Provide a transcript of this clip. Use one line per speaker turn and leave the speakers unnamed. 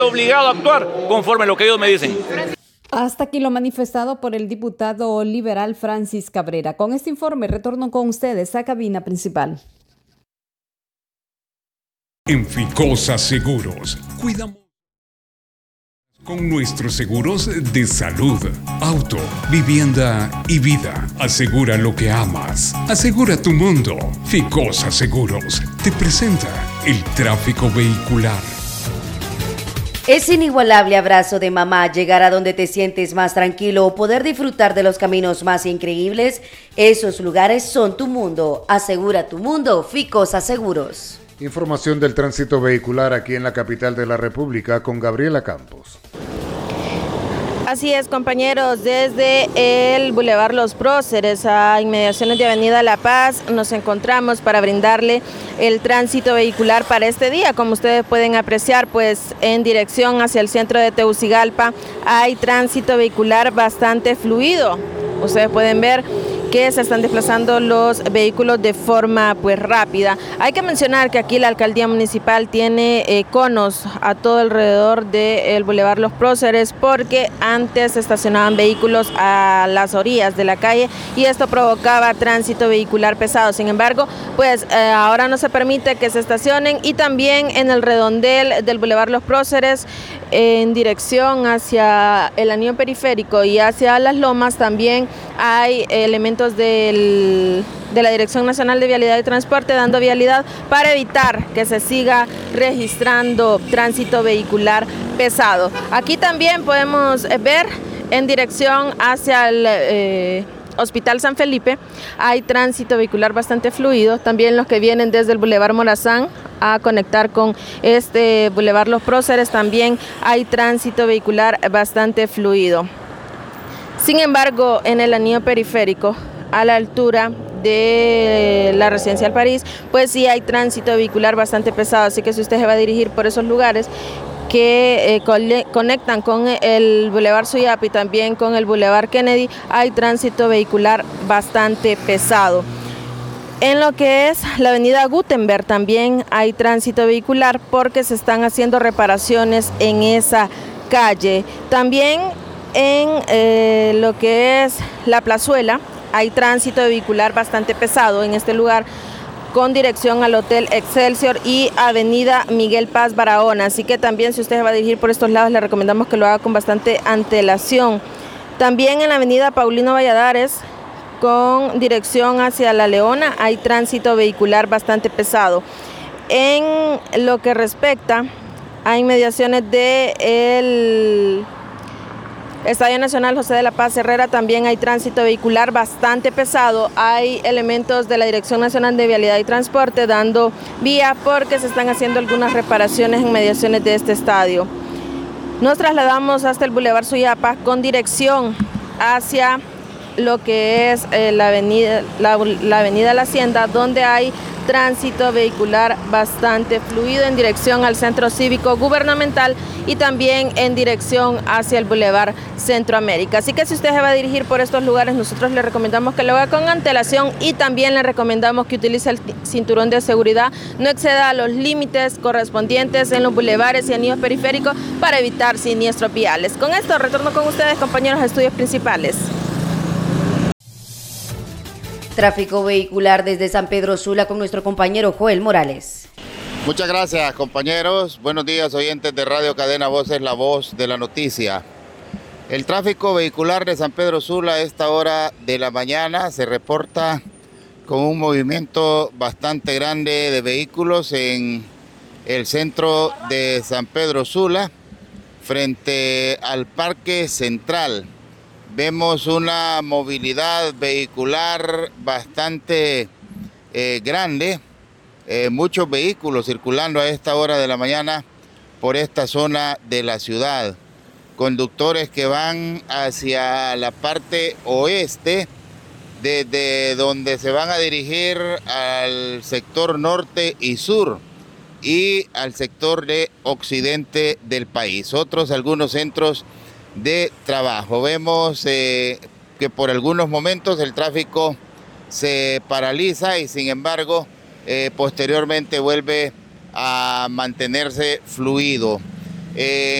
Obligado a actuar conforme a lo que ellos me dicen.
Hasta aquí lo manifestado por el diputado liberal Francis Cabrera. Con este informe retorno con ustedes a cabina principal.
En Ficosa Seguros, cuidamos con nuestros seguros de salud, auto, vivienda y vida. Asegura lo que amas. Asegura tu mundo. Ficosa Seguros te presenta el tráfico vehicular.
Es inigualable abrazo de mamá, llegar a donde te sientes más tranquilo o poder disfrutar de los caminos más increíbles. Esos lugares son tu mundo. Asegura tu mundo, Ficosa Seguros.
Información del tránsito vehicular aquí en la capital de la República con Gabriela Campos.
Así es, compañeros, desde el Boulevard Los Próceres a inmediaciones de Avenida La Paz nos encontramos para brindarle el tránsito vehicular para este día. Como ustedes pueden apreciar, pues en dirección hacia el centro de Tegucigalpa hay tránsito vehicular bastante fluido. Ustedes pueden ver que se están desplazando los vehículos de forma pues rápida. Hay que mencionar que aquí la alcaldía municipal tiene conos a todo alrededor del Boulevard Los Próceres porque antes se estacionaban vehículos a las orillas de la calle y esto provocaba tránsito vehicular pesado. Sin embargo, pues ahora no se permite que se estacionen y también en el redondel del Boulevard Los Próceres en dirección hacia el anillo periférico y hacia las lomas también hay elementos de la Dirección Nacional de Vialidad y Transporte dando vialidad para evitar que se siga registrando tránsito vehicular pesado. Aquí también podemos ver en dirección hacia el Hospital San Felipe hay tránsito vehicular bastante fluido. También los que vienen desde el Boulevard Morazán a conectar con este Boulevard Los Próceres también hay tránsito vehicular bastante fluido. Sin embargo, en el anillo periférico, a la altura de la Residencial París, pues sí hay tránsito vehicular bastante pesado, así que si usted se va a dirigir por esos lugares que conectan con el Boulevard Suyap y también con el Boulevard Kennedy, hay tránsito vehicular bastante pesado. En lo que es la avenida Gutenberg también hay tránsito vehicular porque se están haciendo reparaciones en esa calle. También en lo que es la Plazuela hay tránsito vehicular bastante pesado en este lugar con dirección al Hotel Excelsior y avenida Miguel Paz Barahona, así que también si usted se va a dirigir por estos lados le recomendamos que lo haga con bastante antelación. También en la avenida Paulino Valladares con dirección hacia La Leona hay tránsito vehicular bastante pesado. En lo que respecta a inmediaciones del Estadio Nacional José de la Paz Herrera también hay tránsito vehicular bastante pesado. Hay elementos de la Dirección Nacional de Vialidad y Transporte dando vía porque se están haciendo algunas reparaciones en mediaciones de este estadio. Nos trasladamos hasta el Boulevard Suyapa con dirección hacia lo que es la avenida La Hacienda, donde hay tránsito vehicular bastante fluido en dirección al Centro Cívico Gubernamental y también en dirección hacia el Boulevard Centroamérica. Así que si usted se va a dirigir por estos lugares, nosotros le recomendamos que lo haga con antelación y también le recomendamos que utilice el cinturón de seguridad, no exceda los límites correspondientes en los bulevares y anillos periféricos para evitar siniestros viales. Con esto retorno con ustedes, compañeros, a estudios principales.
Tráfico vehicular desde San Pedro Sula con nuestro compañero Joel Morales.
Muchas gracias, compañeros. Buenos días, oyentes de Radio Cadena Voces, la voz de la noticia. El tráfico vehicular de San Pedro Sula a esta hora de la mañana se reporta con un movimiento bastante grande de vehículos en el centro de San Pedro Sula, frente al Parque Central. Vemos una movilidad vehicular bastante grande, muchos vehículos circulando a esta hora de la mañana por esta zona de la ciudad. Conductores que van hacia la parte oeste, desde donde se van a dirigir al sector norte y sur y al sector de occidente del país. Algunos centros de trabajo. Vemos que por algunos momentos el tráfico se paraliza y sin embargo posteriormente vuelve a mantenerse fluido. En